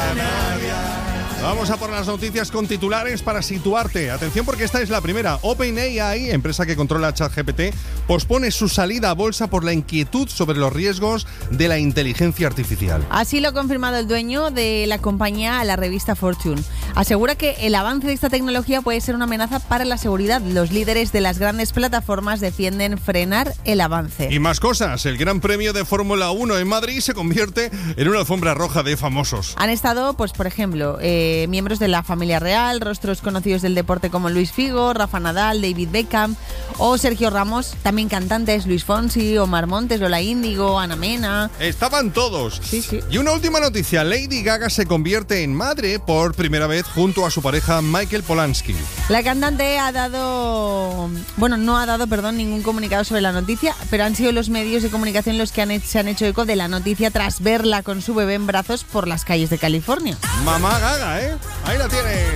Vamos a por las noticias con titulares para situarte. Atención porque esta es la primera. OpenAI, empresa que controla ChatGPT, pospone su salida a bolsa por la inquietud sobre los riesgos de la inteligencia artificial. Así lo ha confirmado el dueño de la compañía a la revista Fortune. Asegura que el avance de esta tecnología puede ser una amenaza para la seguridad. Los líderes de las grandes plataformas defienden frenar el avance. Y más cosas. El Gran Premio de Fórmula 1 en Madrid se convierte en una alfombra roja de famosos. Han estado, pues por ejemplo, miembros de la familia real, rostros conocidos del deporte como Luis Figo, Rafa Nadal, David Beckham o Sergio Ramos, también cantantes Luis Fonsi, Omar Montes, Lola Índigo, Ana Mena. Estaban todos. Sí. Y una última noticia, Lady Gaga se convierte en madre por primera vez junto a su pareja Michael Polanski. La cantante no ha dado ningún comunicado sobre la noticia, pero han sido los medios de comunicación los que se han hecho eco de la noticia tras verla con su bebé en brazos por las calles de California. Mamá Gaga, ¿eh? Ahí la tienes.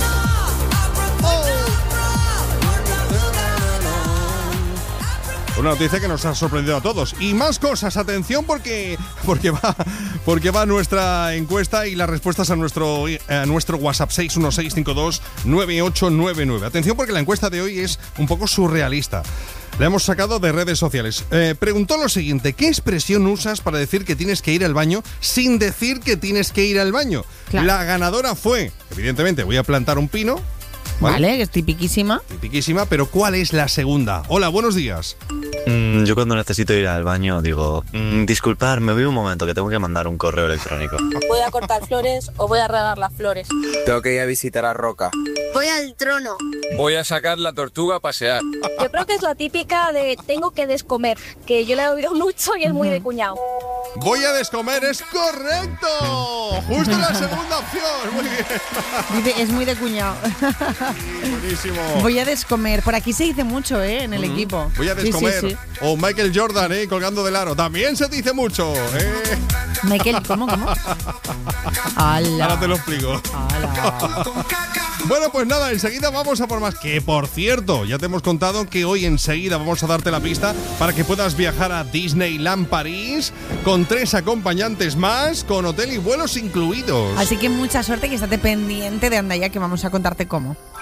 Una noticia que nos ha sorprendido a todos. Y más cosas, atención porque va nuestra encuesta y las respuestas a nuestro WhatsApp 616529899. Atención porque la encuesta de hoy es un poco surrealista. La hemos sacado de redes sociales. Preguntó lo siguiente: ¿qué expresión usas para decir que tienes que ir al baño sin decir que tienes que ir al baño? Claro. La ganadora fue, evidentemente, voy a plantar un pino. Vale, que es tipiquísima. Tipiquísima, pero ¿cuál es la segunda? Hola, buenos días. Yo cuando necesito ir al baño digo, disculpad, me voy un momento que tengo que mandar un correo electrónico. Voy a cortar flores o voy a regar las flores. Tengo que ir a visitar a Roca. Voy al trono. Voy a sacar la tortuga a pasear. Yo creo que es la típica de tengo que descomer, que yo le he oído mucho y es muy de cuñado. Voy a descomer, es correcto. Justo la segunda opción. Muy bien. Dice, es muy de cuñado. Buenísimo. Voy a descomer. Por aquí se dice mucho, en el equipo. Voy a descomer. Sí. O Michael Jordan, colgando del aro. También se dice mucho, Michael, ¿cómo? ¡Hala! Ahora te lo explico. ¡Hala! Bueno, pues nada, enseguida vamos a por más. Que por cierto, ya te hemos contado que hoy enseguida vamos a darte la pista para que puedas viajar a Disneyland París con 3 acompañantes más, con hotel y vuelos incluidos. Así que mucha suerte y estate pendiente de Andaya, que vamos a contarte cómo.